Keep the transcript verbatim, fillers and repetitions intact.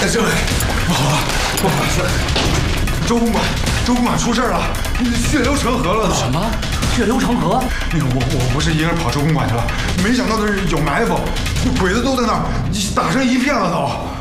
这位，不好了，不好了，周公馆，周公馆出事了，血流成河了都。 什么？血流成河？ 那个我我不是一个人跑周公馆去了，没想到的是有埋伏，鬼子都在那儿，打成一片了都。